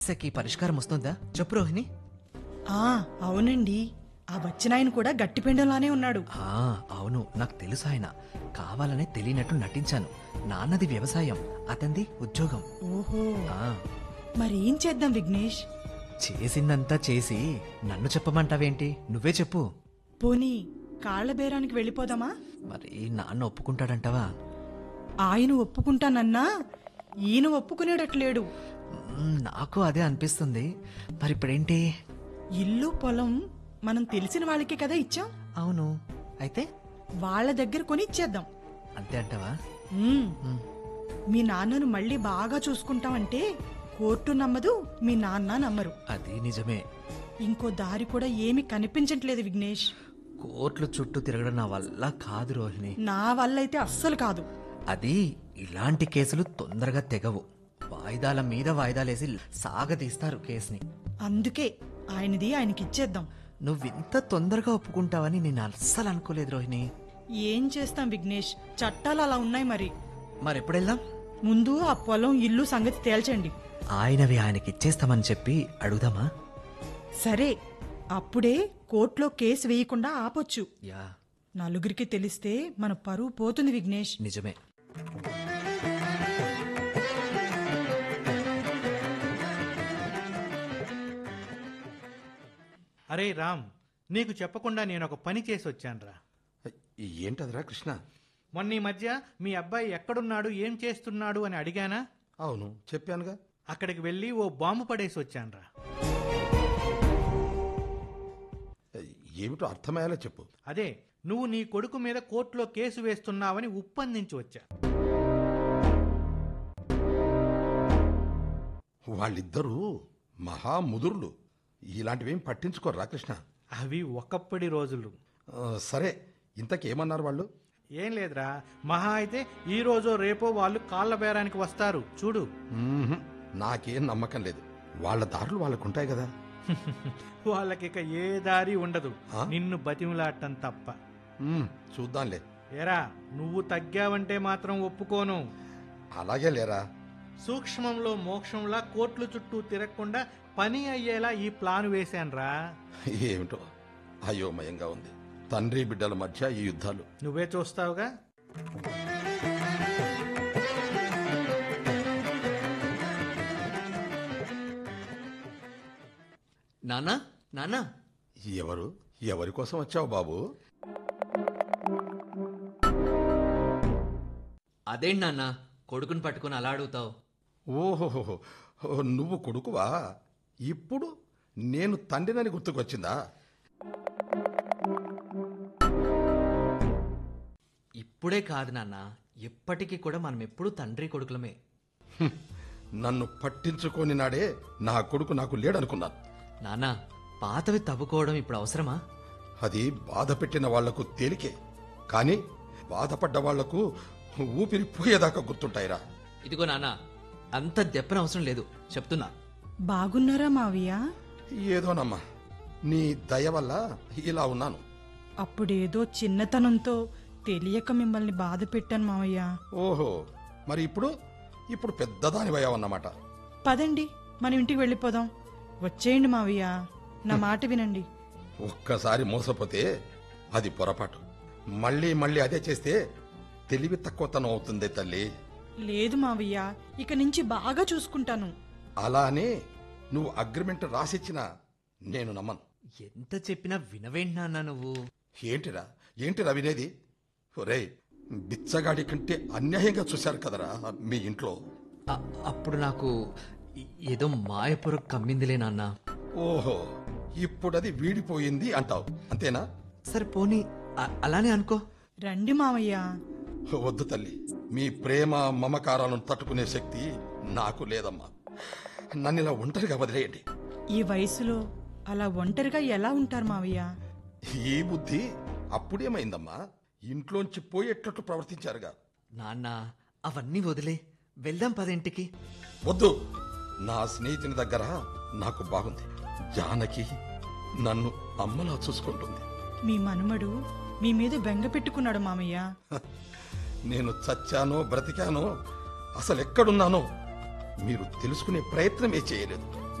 సమస్యకి పరిష్కారం వస్తుందా చెప్పు రోహిణి. అవునండి, ఆ వచ్చినాయన కూడా గట్టిపెండంలానే ఉన్నాడు. అవును, నాకు తెలుసు. ఆయన కావాలనే తెలియనట్టు నటించాను. నాన్నది వ్యవసాయం, అతనిది ఉద్యోగం. ఓహో, ఆ, మరేం చేద్దాం విఘ్నేష్? చేసిందంతా చేసి నన్ను చెప్పమంటావేంటి? నువ్వే చెప్పు. పోనీ కాళ్ల బేరానికి వెళ్ళిపోదామా? మరి నాన్న ఒప్పుకుంటాడంటావా? ఆయన ఒప్పుకుంటానన్నా ఈయన ఒప్పుకునేటట్లేడు. నాకు అదే అనిపిస్తుంది. మరి ఇప్పుడేంటి? ఇల్లు పొలం మనం తెలిసిన వాళ్ళకే కదా ఇచ్చాం. అవును, అయితే వాళ్ళ దగ్గర కొని ఇచ్చేద్దాం. అంతే అంటావా? మీ నాన్నను మళ్ళీ బాగా చూసుకుంటామంటే కోర్టు నమ్మదు, మీ నాన్న నమ్మరు. అది నిజమే. ఇంకో దారి కూడా ఏమీ కనిపించట్లేదు విఘ్నేష్. కోర్టుల చుట్టూ తిరగడం నా వల్ల కాదు రోహిణి. నా వల్ల అయితే అస్సలు కాదు. అది ఇలాంటి కేసులు తొందరగా తెగవు. వాయిదాల మీద వాయిదాలేసి సాగదీస్తారు కేసుని. అందుకే ఆయనది ఆయనకిచ్చేద్దాం. నువ్వింత తొందరగా ఒప్పుకుంటావని నేను అస్సలు అనుకోలేదు రోహిణి. ఏం చేస్తాం విఘ్నేష్, చట్టాలు అలా ఉన్నాయి. మరెప్పుడెళ్దాం? ముందు ఆ పొలం ఇల్లు సంగతి తేల్చండి. ఆయనవి ఆయనకిచ్చేస్తామని చెప్పి అడుగుదామా? సరే, అప్పుడే కోర్టులో కేసు వేయకుండా ఆపొచ్చు. యా, నలుగురికి తెలిస్తే మన పరువు పోతుంది విఘ్నేష్. నిజమే. అరే రామ్, నీకు చెప్పకుండా నేను ఒక పని చేసి వచ్చానురా. ఏంటదిరా కృష్ణ? మొన్న ఈ మధ్య మీ అబ్బాయి ఎక్కడున్నాడు, ఏం చేస్తున్నాడు అని అడిగానా? అవును, చెప్పానుగా. అక్కడికి వెళ్ళి ఓ బాంబు పడేసి వచ్చానురా. ఏమిటో అర్థమయ్యేలా చెప్పు. అదే, నువ్వు నీ కొడుకు మీద కోర్టులో కేసు వేస్తున్నావని ఉప్పందించి వచ్చా. వాళ్ళిద్దరూ మహాముదుర్లు, ఇలాంటివేం పట్టించుకోర్రా కృష్ణ. అవి ఒకప్పటి రోజులు. సరే, ఇంతకేమన్నారు వాళ్ళు? ఏం లేదురా, మహా అయితే ఈ రోజో రేపో వాళ్ళు కాళ్ళ బేరానికి వస్తారు చూడు. నాకేం నమ్మకం లేదు. వాళ్ళ దారులు వాళ్ళకుంటాయి కదా. వాళ్ళకిక ఏ దారి ఉండదు, నిన్ను బతిమలాడటం తప్ప. చూద్దాంలే. ఏరా, నువ్వు తగ్గావంటే మాత్రం ఒప్పుకోను. అలాగే లేరా. సూక్ష్మంలో మోక్షంలా కోర్టుల చుట్టూ తిరగకుండా పని అయ్యేలా ఈ ప్లాన్ వేశాన్రా. ఏమిటో అయోమయంగా ఉంది. తండ్రి బిడ్డల మధ్య ఈ యుద్ధాలు నువ్వే చూస్తావుగా. నాన్నా, నాన్నా. ఎవరి కోసం వచ్చావు బాబు? అదేంటి నాన్న, కొడుకుని పట్టుకుని అలా అడుగుతావు? ఓహోహో, నువ్వు కొడుకువా? ఇప్పుడు నేను తండ్రినని గుర్తుకొచ్చిందా? ఇప్పుడే కాదు నాన్న, ఎప్పటికీ కూడా మనం ఎప్పుడూ తండ్రి కొడుకులమే. నన్ను పట్టించుకోని నాడే నా కొడుకు నాకు లేడనుకున్నాను. నాన్న, పాతవి తవ్వుకోవడం ఇప్పుడు అవసరమా? అది బాధ పెట్టిన వాళ్లకు తేలికే, కానీ బాధపడ్డ వాళ్లకు ఊపిరి పోయేదాకా గుర్తుంటాయిరా. ఇదిగో నాన్న, అంత దెప్పన అవసరం లేదు, చెప్తున్నా. బాగున్నారా మావయ్య? ఏదోనమ్మా, నీ దయ వల్ల ఇలా ఉన్నాను. అప్పుడేదో చిన్నతనంతో తెలియక మిమ్మల్ని బాధ పెట్టాను మావయ్య. ఓహో, మరి ఇప్పుడు పెద్దదానివయ్యావన్నమాట. పదండి, మనం ఇంటికి వెళ్ళిపోదాం. వచ్చేయండి మావయ్య, నా మాట వినండి. ఒక్కసారి మోసపోతే అది పొరపాటు. మళ్ళీ మళ్ళీ అదే చేస్తే తెలివి తక్కువతనం అవుతుంది తల్లి. లేదు మావయ్య, ఇక నుంచి బాగా చూసుకుంటాను. అలా అని నువ్వు అగ్రిమెంట్ రాసిచ్చినా నేను నమ్మను. ఎంత చెప్పినా వినవేంటి నాన్న నువ్వు? ఏంటిరా వినేది? ఒరేయ్, బిచ్చగాడి కంటే అన్యాయంగా చూశారు కదరా మీ ఇంట్లో. అప్పుడు నాకు ఏదో మాయపుర కమ్మిందిలే నాన్న. ఓహో, ఇప్పుడది వీడిపోయింది అంటావు, అంతేనా? సరే పోనీ, అలానే అనుకో. రండి మావయ్య. వద్దు తల్లి, మీ ప్రేమ మమకారాలను తట్టుకునే శక్తి నాకు లేదమ్మా. నన్ను ఇలా ఒంటరిగా వదిలేయండి. ఈ వయసులో అలా ఒంటరిగా ఎలా ఉంటారు మావయ్య? ఈ బుద్ధి అప్పుడేమైందమ్మా? ఇంట్లోంచి పోయేటట్టు ప్రవర్తించారుగా. నాన్న, అవన్నీ వదిలే, వెళ్దాం పదింటికి. వద్దు, నా స్నేహితుని దగ్గర నాకు బాగుంది. జానకి నన్ను అమ్మలా చూసుకుంటుంది. మీ మనుమడు మీ మీద బెంగ పెట్టుకున్నాడు మామయ్య. నేను చచ్చానో బ్రతికానో అసలెక్కడున్నానో మీరు తెలుసుకునే ప్రయత్నమే చేయలేదు.